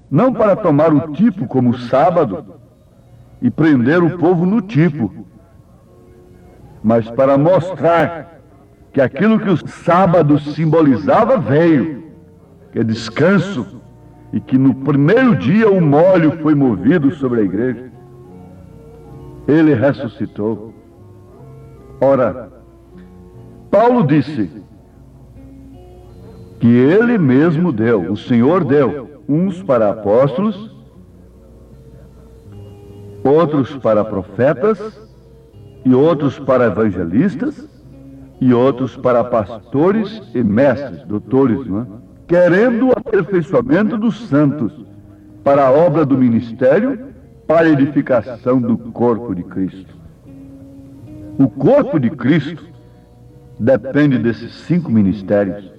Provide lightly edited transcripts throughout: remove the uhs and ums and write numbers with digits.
não para tomar o tipo como sábado e prender o povo no tipo, mas para mostrar que aquilo que o sábado simbolizava veio, que é descanso, e que no primeiro dia o molho foi movido sobre a igreja. Ele ressuscitou. Ora, Paulo disse que ele mesmo deu, o Senhor deu, uns para apóstolos, outros para profetas, e outros para evangelistas, e outros para pastores e mestres, doutores, não é? Querendo o aperfeiçoamento dos santos para a obra do ministério, para a edificação do corpo de Cristo. O corpo de Cristo depende desses 5 ministérios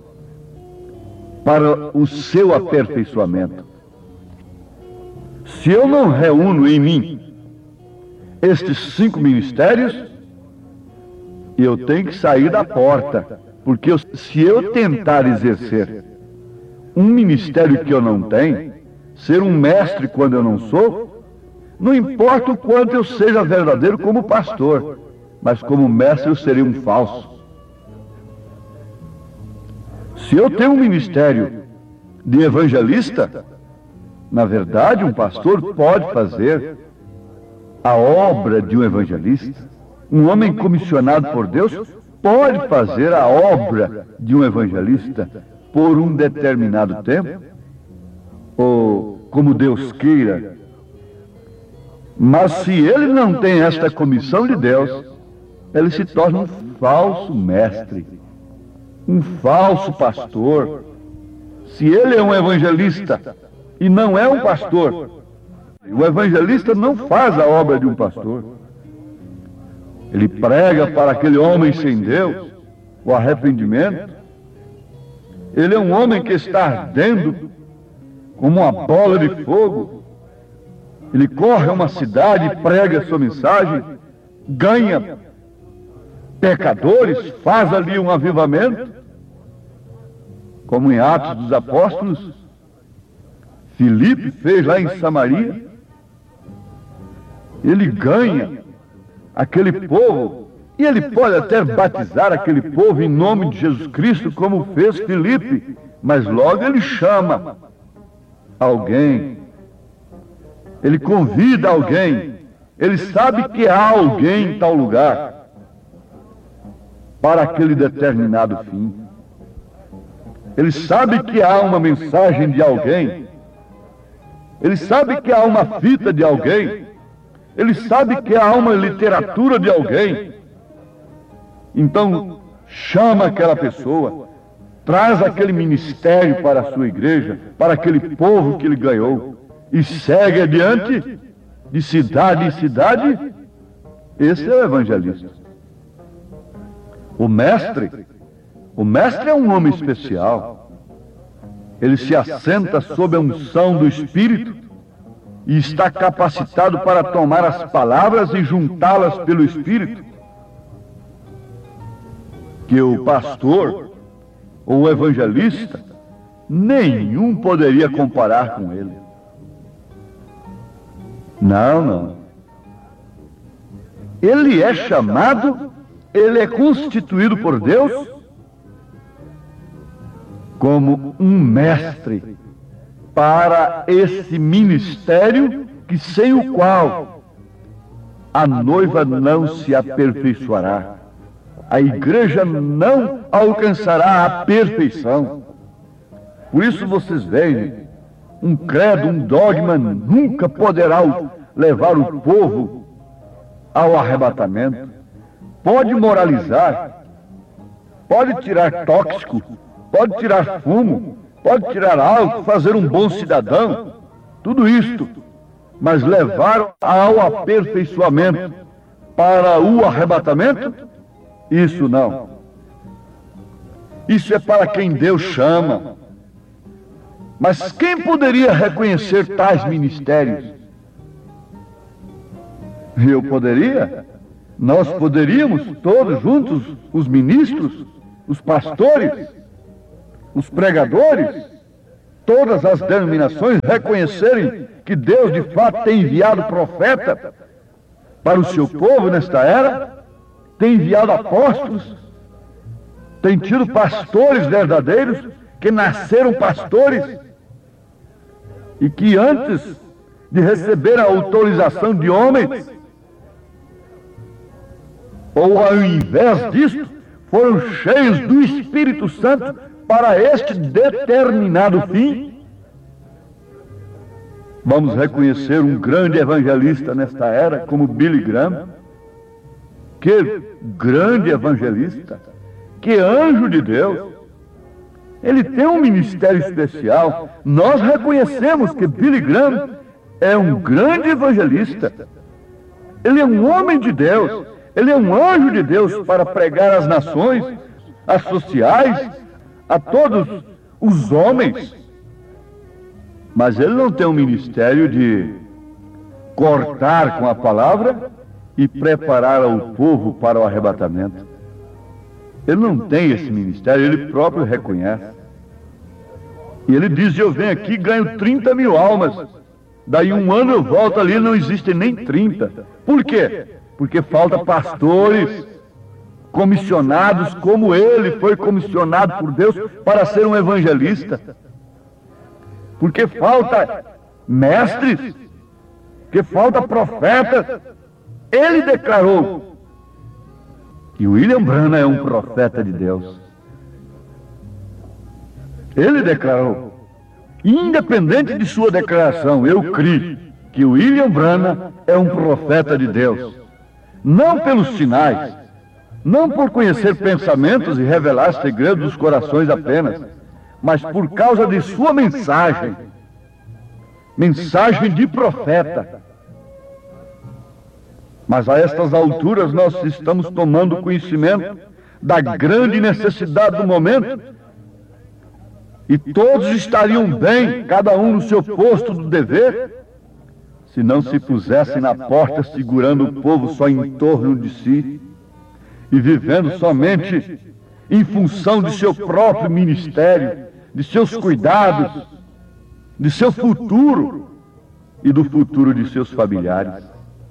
para o seu aperfeiçoamento. Se eu não reúno em mim estes 5 ministérios, eu tenho que sair da porta, porque se eu tentar exercer um ministério que eu não tenho, ser um mestre quando eu não sou, não importa o quanto eu seja verdadeiro como pastor, mas como mestre eu serei um falso. Se eu tenho um ministério de evangelista, na verdade um pastor pode fazer a obra de um evangelista. Um homem comissionado por Deus pode fazer a obra de um evangelista por um determinado tempo, ou como Deus queira. Mas se ele não tem esta comissão de Deus, ele se torna um falso mestre, um falso pastor. Se ele é um evangelista e não é um pastor, o evangelista não faz a obra de um pastor. Ele prega para aquele homem sem Deus o arrependimento. Ele é um homem que está ardendo como uma bola de fogo. Ele corre a uma cidade, prega a sua mensagem, ganha pecadores, faz ali um avivamento, como em Atos dos Apóstolos, Filipe fez lá em Samaria. Ele ganha aquele povo, e ele pode até batizar aquele povo em nome de Jesus Cristo, como fez Filipe, mas logo ele chama alguém, ele convida alguém, ele sabe que há alguém em tal lugar para aquele determinado fim. Ele sabe que há uma mensagem de alguém, ele sabe que há uma fita de alguém, ele sabe que há uma literatura de alguém. Então, chama aquela pessoa, traz aquele ministério para a sua igreja, para aquele povo que ele ganhou, e segue adiante, de cidade em cidade. Esse é o evangelista. O mestre é um homem especial. Ele se assenta sob a unção do Espírito e está capacitado para tomar as palavras e juntá-las pelo Espírito, que o pastor ou o evangelista nenhum poderia comparar com ele. Não. Ele é chamado, ele é constituído por Deus como um mestre para esse ministério, que sem o qual a noiva não se aperfeiçoará, a igreja não alcançará a perfeição. Por isso vocês veem, um credo, um dogma nunca poderá levar o povo ao arrebatamento. Pode moralizar, pode tirar tóxico, pode tirar fumo, pode tirar álcool, fazer um bom cidadão, tudo isto, mas levar ao aperfeiçoamento para o arrebatamento, isso não. Isso é para quem Deus chama. Mas quem poderia reconhecer tais ministérios? Eu poderia? Nós poderíamos, todos juntos, os ministros, os pastores, os pregadores, todas as denominações reconhecerem que Deus de fato tem enviado profeta para o seu povo nesta era, tem enviado apóstolos, tem tido pastores verdadeiros que nasceram pastores e que antes de receber a autorização de homens, ou ao invés disso, foram cheios do Espírito Santo para este determinado fim. Vamos reconhecer um grande evangelista nesta era, como Billy Graham. Que grande evangelista, que anjo de Deus. Ele tem um ministério especial. Nós reconhecemos que Billy Graham é um grande evangelista. Ele é um homem de Deus. Ele é um anjo de Deus para pregar às nações, às sociais, a todos os homens. Mas ele não tem um ministério de cortar com a palavra e preparar o povo para o arrebatamento. Ele não tem esse ministério, ele próprio reconhece. E ele diz: eu venho aqui e ganho 30 mil almas. Daí um ano eu volto ali, não existem nem 30. Por quê? Porque falta pastores comissionados como ele foi comissionado por Deus para ser um evangelista. Porque falta mestres, porque falta profetas. Ele declarou que William Branham é um profeta de Deus. Ele declarou, independente de sua declaração, eu creio que William Branham é um profeta de Deus. Não pelos sinais, não por conhecer pensamentos e revelar segredos dos corações apenas, mas por causa de sua mensagem, mensagem de profeta. Mas a estas alturas nós estamos tomando conhecimento da grande necessidade do momento, e todos estariam bem, cada um no seu posto do dever, se não se pusessem na porta segurando o povo só em torno de si e vivendo somente em função de seu próprio ministério, de seus cuidados, de seu futuro e do futuro de seus familiares.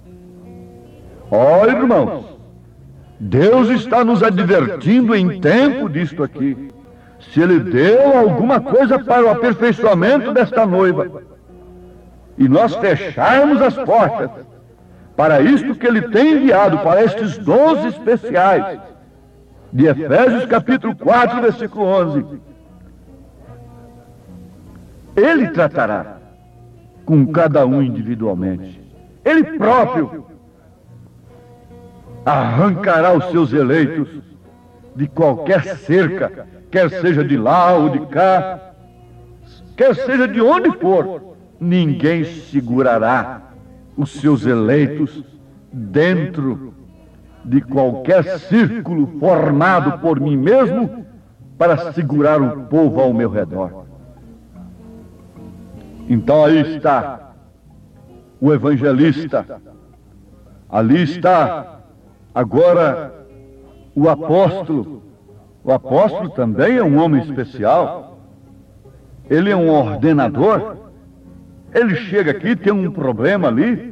Ó, irmãos, Deus está nos advertindo em tempo disto aqui. Se Ele deu alguma coisa para o aperfeiçoamento desta noiva, e nós fecharmos as portas para isto que Ele tem enviado, para estes dons especiais, de Efésios capítulo 4, versículo 11, Ele tratará com cada um individualmente. Ele próprio arrancará os seus eleitos de qualquer cerca, quer seja de lá ou de cá, quer seja de onde for. Ninguém segurará os seus eleitos dentro de qualquer círculo formado por mim mesmo para segurar o povo ao meu redor. Então aí está o evangelista, ali está agora o apóstolo. O apóstolo também é um homem especial. Ele é um ordenador. Ele chega aqui, tem um problema ali.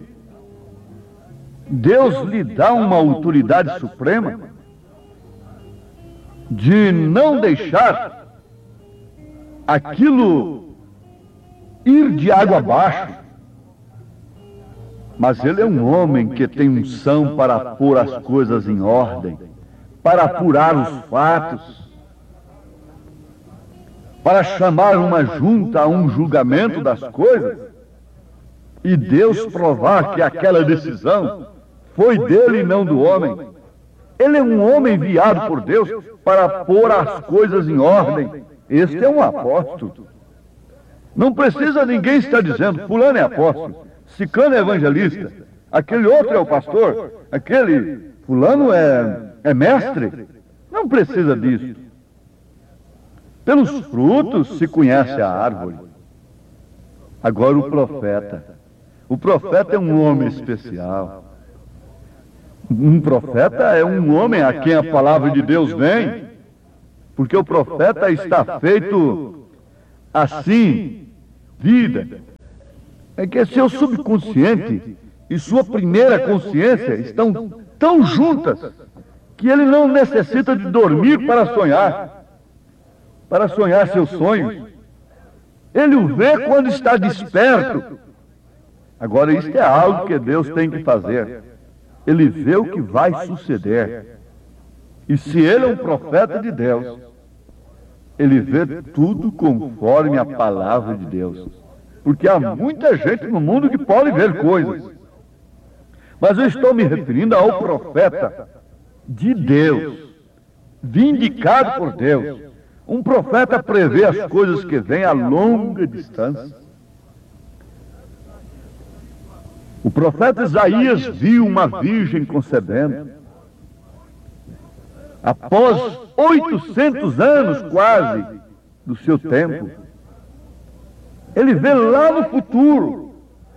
Deus lhe dá uma autoridade suprema de não deixar aquilo ir de água abaixo. Mas ele é um homem que tem unção para pôr as coisas em ordem, para apurar os fatos, para chamar uma junta a um julgamento das coisas, e Deus provar que aquela decisão foi dele e não do homem. Ele é um homem enviado por Deus para pôr as coisas em ordem. Este é um apóstolo. Não precisa ninguém estar dizendo, fulano é apóstolo, ciclano é evangelista, aquele outro é o pastor, aquele fulano é mestre. Não precisa disso. Pelos frutos se conhece a árvore. Agora o profeta. O profeta é um homem especial. Um profeta é um homem a quem a palavra de Deus vem, porque o profeta está feito assim, vida, é que seu subconsciente e sua primeira consciência estão tão juntas que ele não necessita de dormir para sonhar seus sonhos. Ele o vê quando está desperto. Agora, isto é algo que Deus tem que fazer. Ele vê o que vai suceder. E se ele é um profeta de Deus, ele vê tudo conforme a palavra de Deus. Porque há muita gente no mundo que pode ver coisas. Mas eu estou me referindo ao profeta de Deus, vindicado por Deus. Um profeta prevê as coisas que vêm a longa distância. O profeta Isaías viu uma virgem concebendo. Após 800 anos quase do seu tempo, ele vê lá no futuro.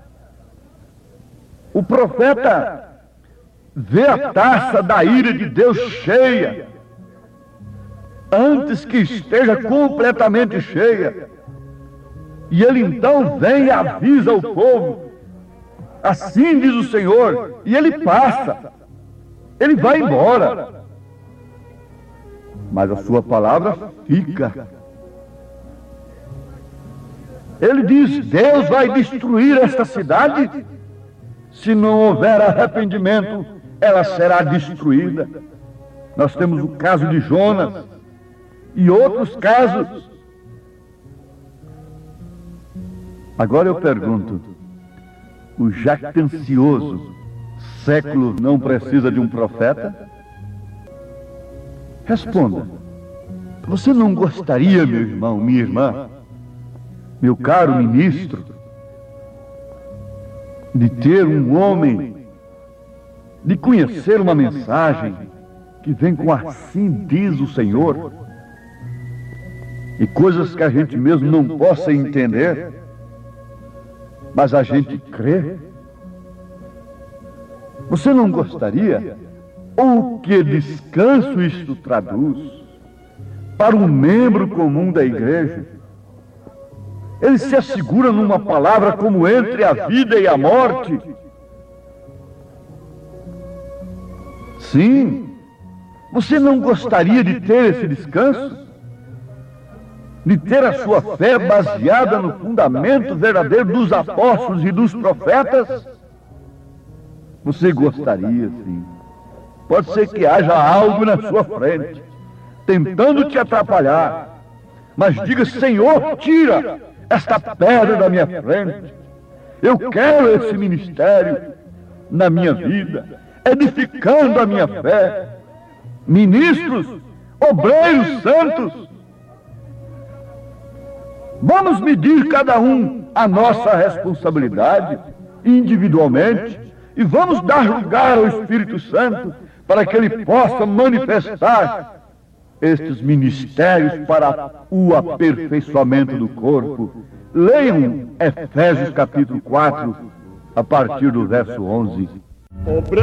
O profeta vê a taça da ira de Deus cheia, antes que esteja completamente cheia. E ele então vem e avisa o povo. Assim diz o Senhor, e ele passa, ele vai embora. Mas a sua palavra fica. Ele diz: Deus vai destruir esta cidade. Se não houver arrependimento, ela será destruída. Nós temos o caso de Jonas e outros casos. Agora eu pergunto: o jactancioso século não precisa de um profeta? Responda. Você não gostaria, meu irmão, minha irmã, meu caro ministro, de ter um homem, de conhecer uma mensagem que vem com assim diz o Senhor, e coisas que a gente mesmo não possa entender, mas a gente crê? Você não gostaria? Ou que descanso isto traduz para um membro comum da igreja? Ele se assegura numa palavra como entre a vida e a morte. Sim, você não gostaria de ter esse descanso? De ter a sua fé baseada no fundamento verdadeiro dos apóstolos e dos profetas? Você gostaria, sim. Pode ser que haja algo na sua frente, tentando te atrapalhar. Mas diga: Senhor, tira esta pedra da minha frente. Eu quero esse ministério na minha vida, edificando a minha fé. Ministros, obreiros santos, vamos medir cada um a nossa responsabilidade, individualmente, e vamos dar lugar ao Espírito Santo para que ele possa manifestar estes ministérios para o aperfeiçoamento do corpo. Leiam Efésios capítulo 4, a partir do verso 11.